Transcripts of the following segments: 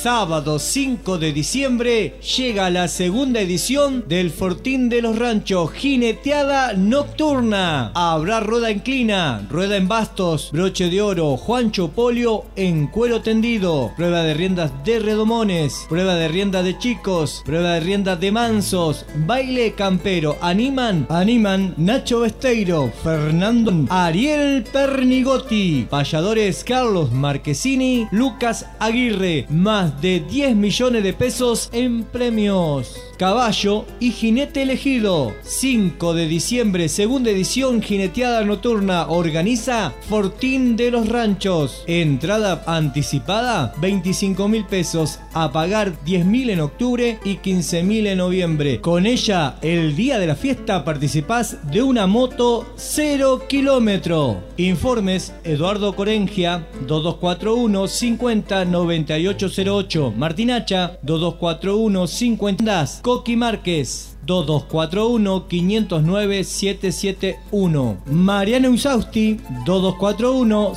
sábado 5 de diciembre llega la segunda edición del Fortín de los Ranchos, jineteada nocturna. Habrá rueda en clina, rueda en bastos, broche de oro, Juancho Polio en cuero tendido, prueba de riendas de redomones, prueba de riendas de chicos, prueba de riendas de mansos, baile campero. Animan Nacho Besteiro, Fernando, Ariel Pernigotti, payadores Carlos Marquesini, Lucas Aguirre, más de 10 millones de pesos en premios. Caballo y jinete elegido. 5 de diciembre, segunda edición, jineteada nocturna. Organiza Fortín de los Ranchos. Entrada anticipada 25.000 pesos. A pagar 10.000 en octubre y 15.000 en noviembre. Con ella, el día de la fiesta participás de una moto 0 kilómetro. Informes: Eduardo Corengia, 2241 50 9808. Martinacha, 2241 50. Coqui Márquez, 2241 509 771. Mariano Usausti, 2241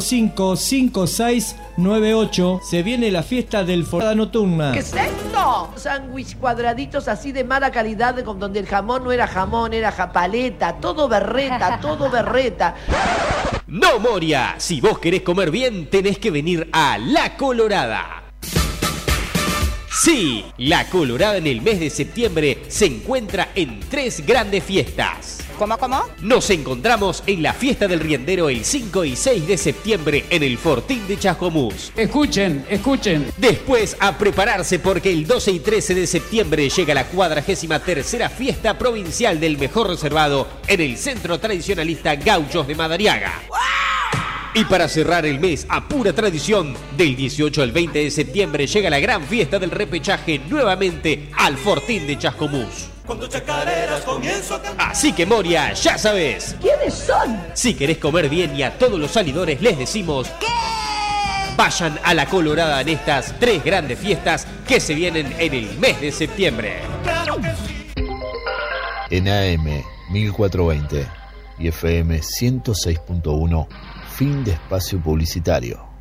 555698. Se viene la fiesta del Fortín nocturna. ¿Qué es esto? Sándwich cuadraditos así de mala calidad, con donde el jamón no era jamón, era japaleta, todo berreta, todo berreta. No, Moria, si vos querés comer bien, tenés que venir a La Colorada. Sí, La Colorada en el mes de septiembre se encuentra en 3 grandes fiestas. ¿Cómo? Nos encontramos en la fiesta del Riendero el 5 y 6 de septiembre en el Fortín de Chascomús. Escuchen. Después a prepararse porque el 12 y 13 de septiembre llega la 43ª fiesta provincial del mejor reservado en el Centro Tradicionalista Gauchos de Madariaga. Y para cerrar el mes a pura tradición, del 18 al 20 de septiembre llega la gran fiesta del repechaje nuevamente al Fortín de Chascomús. Cuando chacareras comienzo a cantar. Así que, Moria, ya sabes. ¿Quiénes son? Si querés comer bien y a todos los salidores les decimos: ¿qué? Vayan a La Colorada en estas 3 grandes fiestas que se vienen en el mes de septiembre. Claro que sí. En AM 1420 y FM 106.1, fin de espacio publicitario.